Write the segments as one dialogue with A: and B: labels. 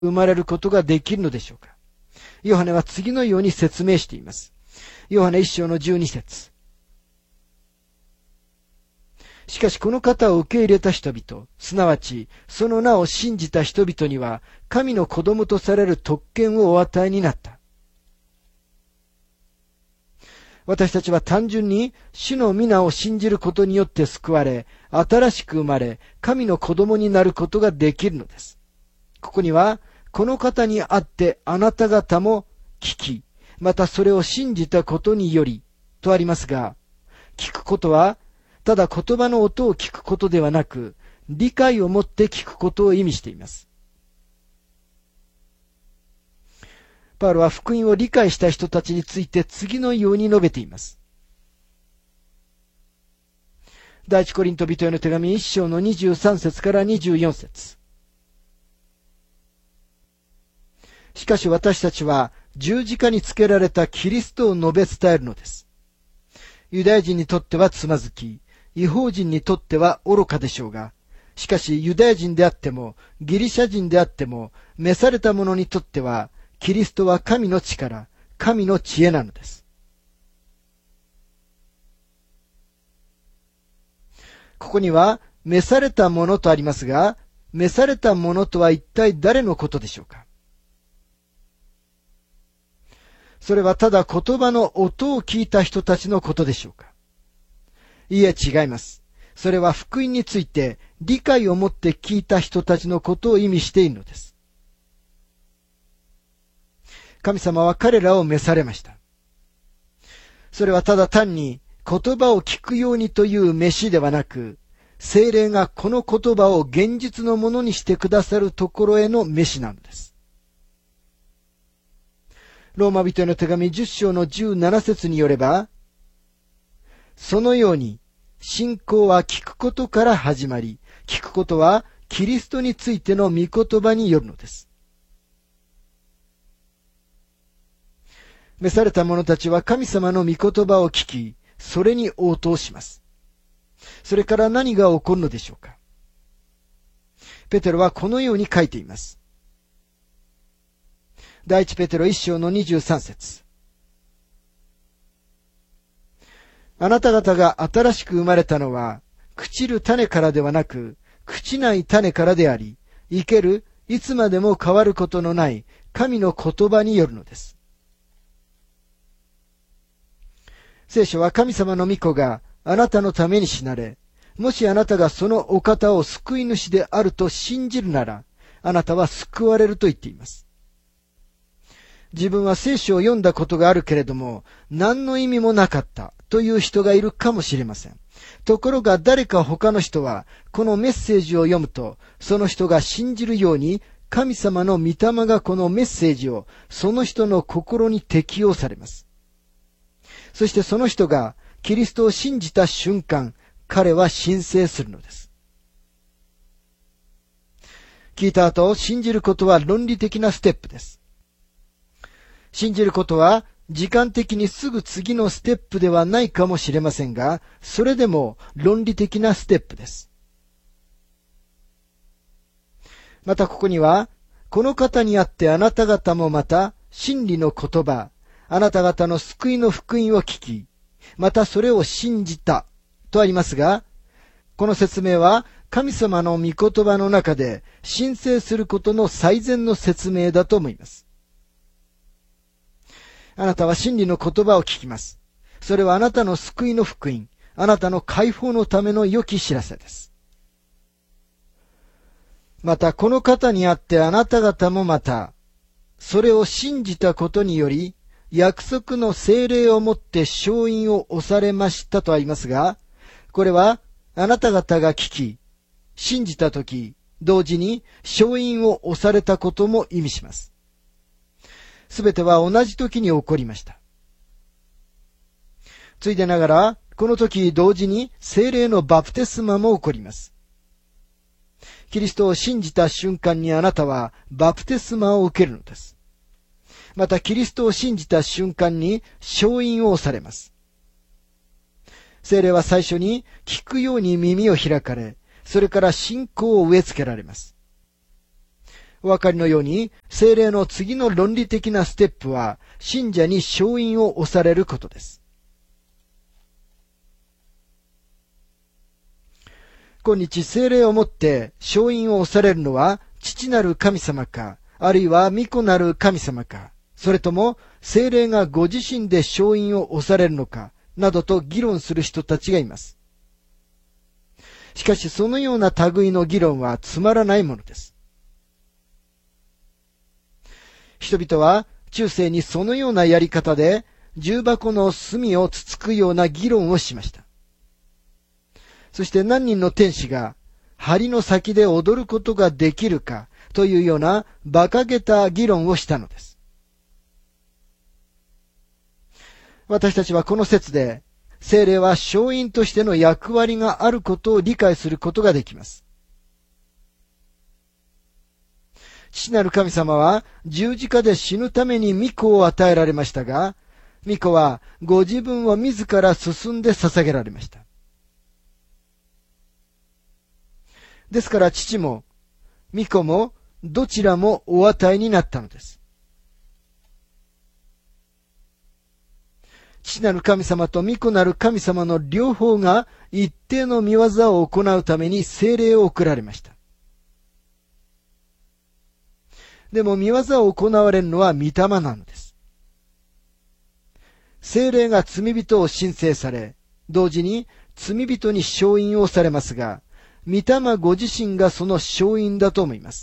A: 生まれることができるのでしょうか。ヨハネは次のように説明しています。ヨハネ1章の12節。しかしこの方を受け入れた人々、すなわちその名を信じた人々には、神の子供とされる特権をお与えになった。私たちは単純に主の皆を信じることによって救われ、新しく生まれ、神の子供になることができるのです。ここには、この方にあってあなた方も聞き、またそれを信じたことにより、とありますが、聞くことは、ただ言葉の音を聞くことではなく、理解を持って聞くことを意味しています。パウロは福音を理解した人たちについて次のように述べています。第一コリント人への手紙1章の23節から24節。しかし私たちは十字架につけられたキリストを述べ伝えるのです。ユダヤ人にとってはつまずき、異邦人にとっては愚かでしょうが、しかしユダヤ人であっても、ギリシャ人であっても、召された者にとっては、キリストは神の力、神の知恵なのです。ここには、召された者とありますが、召された者とは一体誰のことでしょうか。それはただ言葉の音を聞いた人たちのことでしょうか。いえ、違います。それは福音について理解を持って聞いた人たちのことを意味しているのです。神様は彼らを召されました。それはただ単に言葉を聞くようにという召しではなく、聖霊がこの言葉を現実のものにしてくださるところへの召しなのです。ローマ人への手紙10章の17節によれば、そのように信仰は聞くことから始まり、聞くことはキリストについての御言葉によるのです。召された者たちは神様の御言葉を聞き、それに応答します。それから何が起こるのでしょうか。ペテロはこのように書いています。第一ペテロ1章の23節。あなた方が新しく生まれたのは、朽ちる種からではなく、朽ちない種からであり、生ける、いつまでも変わることのない神の言葉によるのです。聖書は神様の御子があなたのために死なれ、もしあなたがそのお方を救い主であると信じるなら、あなたは救われると言っています。自分は聖書を読んだことがあるけれども、何の意味もなかったという人がいるかもしれません。ところが誰か他の人は、このメッセージを読むと、その人が信じるように、神様の御霊がこのメッセージをその人の心に適用されます。そしてその人がキリストを信じた瞬間、彼は申請するのです。聞いた後、信じることは論理的なステップです。信じることは時間的にすぐ次のステップではないかもしれませんが、それでも論理的なステップです。またここには、この方にあってあなた方もまた真理の言葉、あなた方の救いの福音を聞き、またそれを信じたとありますが、この説明は神様の御言葉の中で申請することの最善の説明だと思います。あなたは真理の言葉を聞きます。それはあなたの救いの福音、あなたの解放のための良き知らせです。またこの方にあってあなた方もまた、それを信じたことにより、約束の聖霊をもって承印を押されましたとありますが、これはあなた方が聞き、信じたとき、同時に承印を押されたことも意味します。すべては同じ時に起こりました。ついでながら、この時同時に聖霊のバプテスマも起こります。キリストを信じた瞬間にあなたはバプテスマを受けるのです。またキリストを信じた瞬間に承印を押されます。聖霊は最初に聞くように耳を開かれ、それから信仰を植え付けられます。 お分かりのように、聖霊の次の論理的なステップは、信者に勝因を押されることです。今日、聖霊をもって勝因を押されるのは、父なる神様か、あるいは御子なる神様か、それとも聖霊がご自身で勝因を押されるのか、などと議論する人たちがいます。しかし、そのような類の議論はつまらないものです。人々は中世にそのようなやり方で重箱の隅をつつくような議論をしました。そして何人の天使が針の先で踊ることができるかというような馬鹿げた議論をしたのです。私たちはこの説で聖霊は勝因としての役割があることを理解することができます。父なる神様は十字架で死ぬために御子を与えられましたが、御子はご自分を自ら進んで捧げられました。ですから父も御子もどちらもお与えになったのです。父なる神様と御子なる神様の両方が一定の御業を行うために聖霊を送られました。でも御業を行われるのは御霊なのです。聖霊が罪人を申請され、同時に罪人に勝因をされますが、御霊ご自身がその勝因だと思います。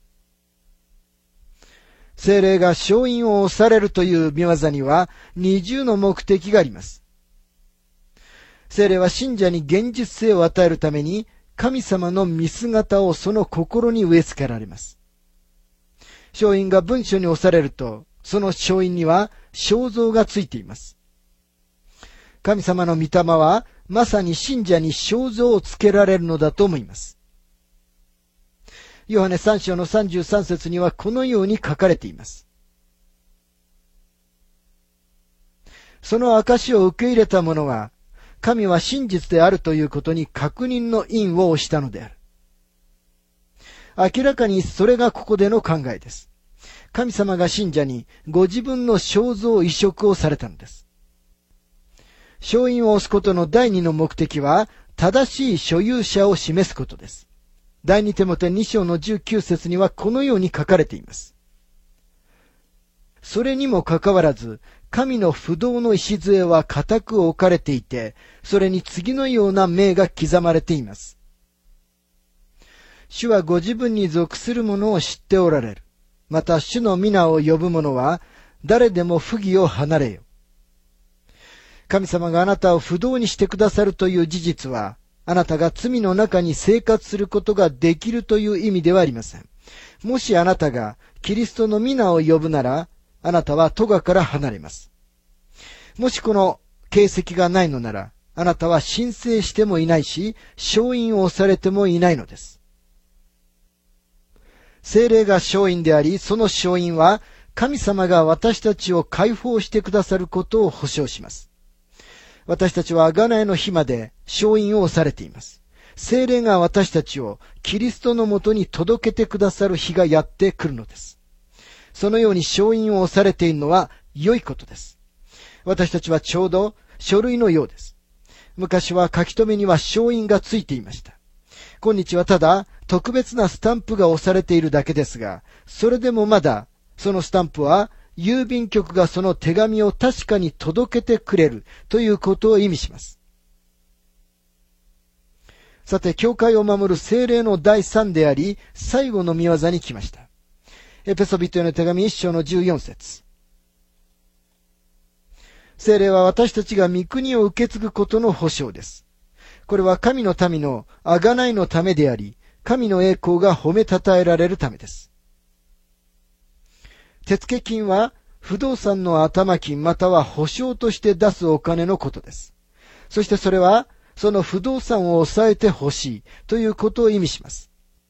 A: 聖霊が勝因を押されるという御業には二重の目的があります。聖霊は信者に現実性を与えるために神様の見姿をその心に植え付けられます。勝因が文書に押されると、その勝因には肖像がついています。神様の御霊はまさに信者に肖像をつけられるのだと思います。ヨハネ3章の33節にはこのように書かれています。その証を受け入れた者は、神は真実であるということに確認の印を押したのである。明らかにそれがここでの考えです。神様が信者にご自分の肖像移植をされたのです。勝因を押すことの第二の目的は、正しい所有者を示すことです。第二テモテ2章の19節にはこのように書かれています。それにもかかわらず、神の不動の礎は固く置かれていて、それに次のような銘が刻まれています。主はご自分に属する者を知っておられる。また主の皆を呼ぶ者は誰でも不義を離れよ。神様があなたを不動にしてくださるという事実は、あなたが罪の中に生活することができるという意味ではありません。もしあなたがキリストの皆を呼ぶなら、あなたは咎から離れます。もしこの形跡がないのなら、あなたは申請してもいないし、勝因を押されてもいないのです。聖霊が勝因であり、その勝因は神様が私たちを解放してくださることを保証します。私たちは贖いの日まで勝因を押されています。聖霊が私たちをキリストのもとに届けてくださる日がやってくるのです。そのように勝因を押されているのは良いことです。私たちはちょうど書類のようです。昔は書き留めには勝因がついていました。今日はただ特別なスタンプが押されているだけですが、それでもまだそのスタンプは郵便局がその手紙を確かに届けてくれるということを意味します。さて、教会を守る聖霊の第3であり、最後の御業に来ました。エペソビトへの手紙1章の14節。聖霊は私たちが御国を受け継ぐことの保証です。これは神の民の贖いのためであり、神の栄光が褒めたたえられるためです。手付金は不動産の頭金または保証として出すお金のことです。そしてそれはその不動産を抑えてほしいということを意味します。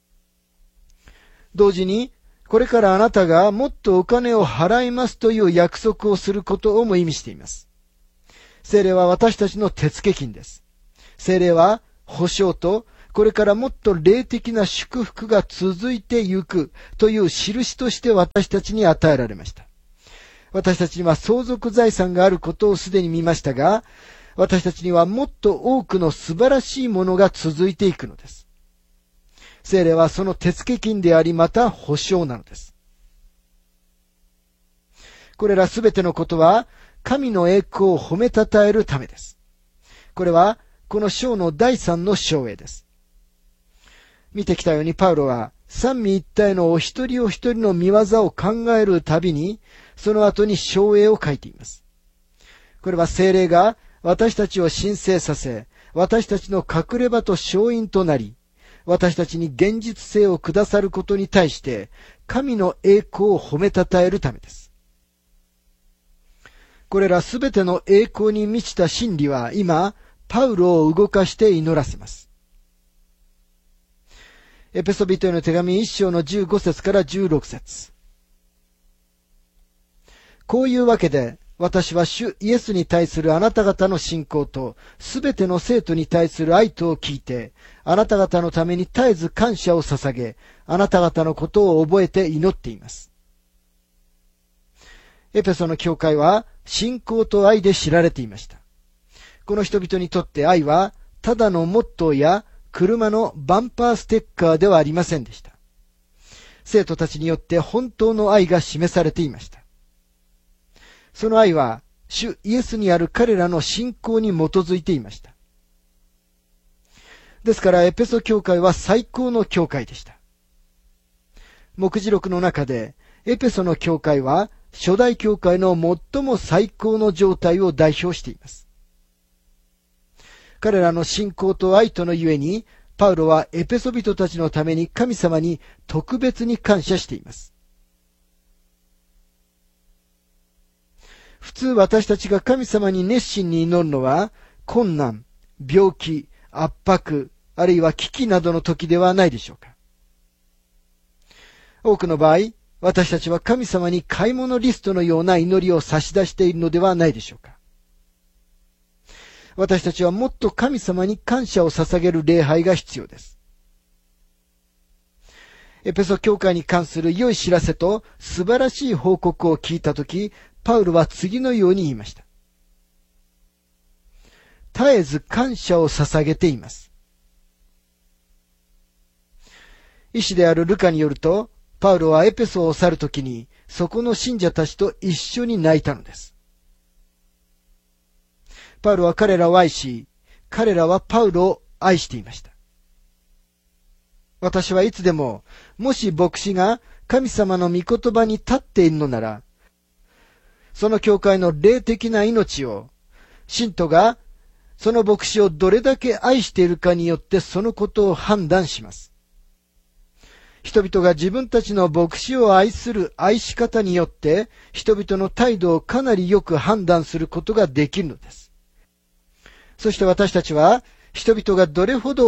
A: 同時にこれからあなたがもっとお金を払いますという約束をすることをも意味しています。聖霊は私たちの手付金です。聖霊は保証とこれからもっと霊的な祝福が続いてゆくという印として私たちに与えられました。私たちには相続財産があることをすでに見ましたが、私たちにはもっと多くの素晴らしいものが続いていくのです。聖霊はその手付金であり、また保証なのです。これらすべてのことは、神の栄光を褒めたたえるためです。これは、この章の第3の章へです。見てきたように、パウロは、三位一体のお一人お一人の見業を考えるたびに、その後に章英を書いています。これは聖霊が私たちを神聖させ、私たちの隠れ場と勝因となり、私たちに現実性をくださることに対して、神の栄光を褒めたたえるためです。これらすべての栄光に満ちた真理は今、パウロを動かして祈らせます。エペソビトへの手紙1章の15節から16節。こういうわけで、私は主イエスに対するあなた方の信仰と、すべての生徒に対する愛とを聞いて、あなた方のために絶えず感謝を捧げ、あなた方のことを覚えて祈っています。エペソの教会は、信仰と愛で知られていました。この人々にとって愛は、ただのモットーや車のバンパーステッカーではありませんでした。生徒たちによって本当の愛が示されていました。その愛は、主イエスにある彼らの信仰に基づいていました。ですから、エペソ教会は最高の教会でした。目次録の中で、エペソの教会は、初代教会の最も最高の状態を代表しています。彼らの信仰と愛とのゆえに、パウロはエペソ人たちのために神様に特別に感謝しています。普通私たちが神様に熱心に祈るのは、困難、病気、圧迫、あるいは危機などの時ではないでしょうか。多くの場合、私たちは神様に買い物リストのような祈りを差し出しているのではないでしょうか。私たちはもっと神様に感謝を捧げる礼拝が必要です。エペソ教会に関する良い知らせと素晴らしい報告を聞いたとき、パウロは次のように言いました。絶えず感謝を捧げています。医師であるルカによると、パウロはエペソを去るときに、そこの信者たちと一緒に泣いたのです。パウロは彼らを愛し、彼らはパウロを愛していました。私はいつでも、もし牧師が神様の御言葉に立っているのなら、その教会の霊的な命を、信徒がその牧師をどれだけ愛しているかによってそのことを判断します。人々が自分たちの牧師を愛する愛し方によって、人々の態度をかなりよく判断することができるのです。そして私たちは、人々がどれほど